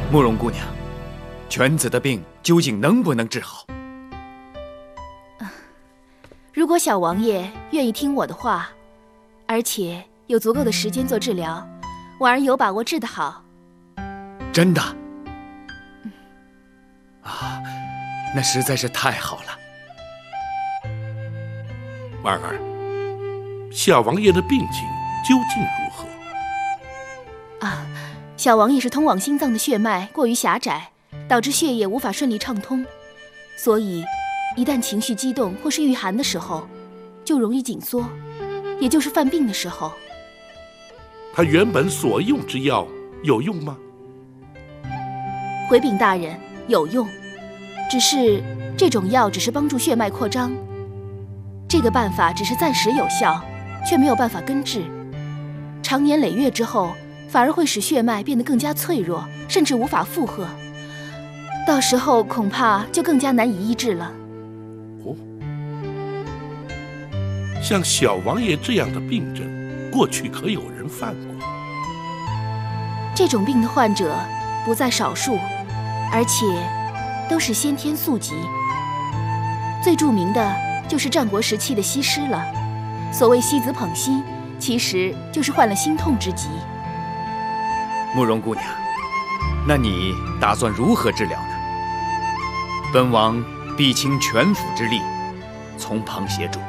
慕容姑娘，犬子的病究竟能不能治好？ 如果小王爷愿意听我的话，而且有足够的时间做治疗，婉儿有把握治得好。 真的？啊，那实在是太好了。 婉儿，小王爷的病情究竟如何？ 小王爷是通往心脏的血脉过于狭窄，导致血液无法顺利畅通，所以一旦情绪激动或是遇寒的时候，就容易紧缩，也就是犯病的时候。 他原本所用之药有用吗？ 回禀大人，有用，只是这种药只是帮助血脉扩张，这个办法只是暂时有效，却没有办法根治。长年累月之后，反而会使血脉变得更加脆弱，甚至无法负荷。到时候恐怕就更加难以医治了。 哦，像小王爷这样的病症，过去可有人犯过？ 这种病的患者不在少数，而且都是先天宿疾。最著名的就是战国时期的西施了。所谓西子捧心，其实就是患了心痛之疾。 慕容姑娘，那你打算如何治疗呢？本王必倾全府之力，从旁协助。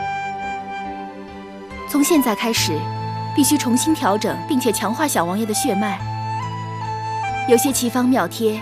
从现在开始，必须重新调整并且强化小王爷的血脉。有些奇方妙贴